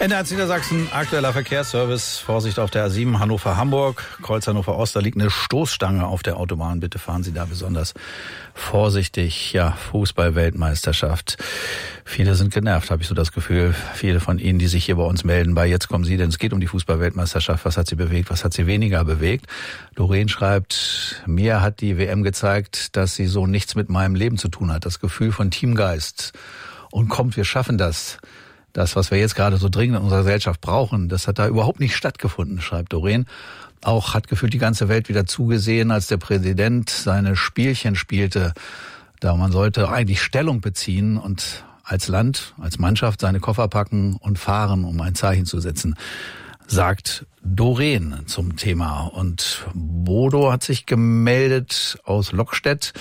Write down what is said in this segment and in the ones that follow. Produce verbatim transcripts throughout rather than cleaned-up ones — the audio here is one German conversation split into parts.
N D R Niedersachsen, aktueller Verkehrsservice. Vorsicht auf der A sieben Hannover-Hamburg, Kreuz Hannover-Ost, da liegt eine Stoßstange auf der Autobahn. Bitte fahren Sie da besonders vorsichtig. Ja, Fußball-Weltmeisterschaft. Viele sind genervt, habe ich so das Gefühl. Viele von Ihnen, die sich hier bei uns melden, bei Jetzt kommen Sie, denn es geht um die Fußball-Weltmeisterschaft. Was hat sie bewegt, was hat sie weniger bewegt? Doreen schreibt, mir hat die W M gezeigt, dass sie so nichts mit meinem Leben zu tun hat. Das Gefühl von Teamgeist. Und kommt, wir schaffen das. Das, was wir jetzt gerade so dringend in unserer Gesellschaft brauchen, das hat da überhaupt nicht stattgefunden, schreibt Doreen. Auch hat gefühlt die ganze Welt wieder zugesehen, als der Präsident seine Spielchen spielte. Da man sollte eigentlich Stellung beziehen und als Land, als Mannschaft seine Koffer packen und fahren, um ein Zeichen zu setzen, sagt Doreen zum Thema. Und Bodo hat sich gemeldet aus Lockstedt.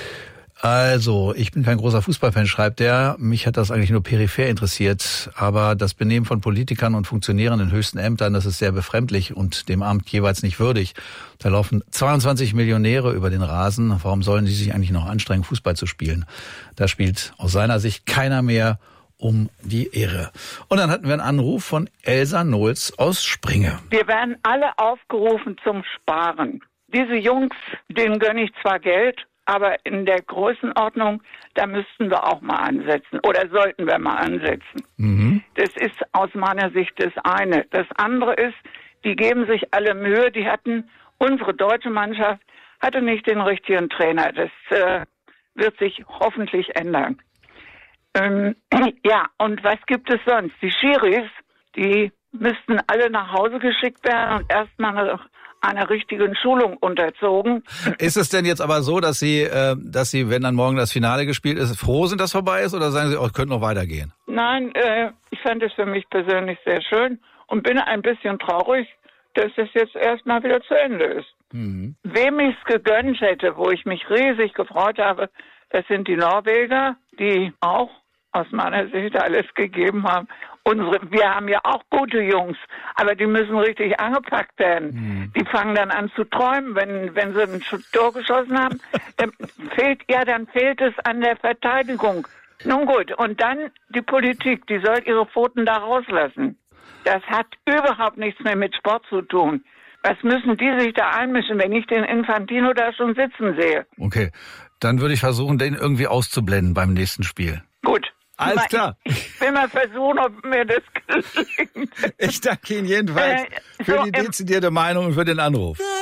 Also, ich bin kein großer Fußballfan, schreibt er. Mich hat das eigentlich nur peripher interessiert. Aber das Benehmen von Politikern und Funktionären in höchsten Ämtern, das ist sehr befremdlich und dem Amt jeweils nicht würdig. Da laufen zweiundzwanzig Millionäre über den Rasen. Warum sollen die sich eigentlich noch anstrengen, Fußball zu spielen? Da spielt aus seiner Sicht keiner mehr um die Ehre. Und dann hatten wir einen Anruf von Elsa Nohls aus Springe. Wir werden alle aufgerufen zum Sparen. Diese Jungs, denen gönne ich zwar Geld, aber in der Größenordnung, da müssten wir auch mal ansetzen oder sollten wir mal ansetzen. Mhm. Das ist aus meiner Sicht das eine. Das andere ist, die geben sich alle Mühe. Die hatten, unsere deutsche Mannschaft hatte nicht den richtigen Trainer. Das äh, wird sich hoffentlich ändern. Ähm, ja, und was gibt es sonst? Die Schiris, die müssten alle nach Hause geschickt werden und erstmal eine einer richtigen Schulung unterzogen. Ist es denn jetzt aber so, dass Sie, äh, dass Sie, wenn dann morgen das Finale gespielt ist, froh sind, dass vorbei ist, oder sagen Sie, oh, es könnte noch weitergehen? Nein, äh, ich fand es für mich persönlich sehr schön und bin ein bisschen traurig, dass es jetzt erstmal wieder zu Ende ist. Mhm. Wem ich es gegönnt hätte, wo ich mich riesig gefreut habe, das sind die Norweger, die auch aus meiner Sicht alles gegeben haben. Unsere, wir haben ja auch gute Jungs, aber die müssen richtig angepackt werden. Mhm. Die fangen dann an zu träumen, wenn wenn sie ein Tor geschossen haben. Dann fehlt ja, dann fehlt es an der Verteidigung. Nun gut, und dann die Politik, die soll ihre Pfoten da rauslassen. Das hat überhaupt nichts mehr mit Sport zu tun. Was müssen die sich da einmischen, wenn ich den Infantino da schon sitzen sehe? Okay, dann würde ich versuchen, den irgendwie auszublenden beim nächsten Spiel. Gut. Alles klar. Ich will mal versuchen, ob mir das gelingt. Ich danke Ihnen jedenfalls äh, für so die dezidierte Meinung und für den Anruf.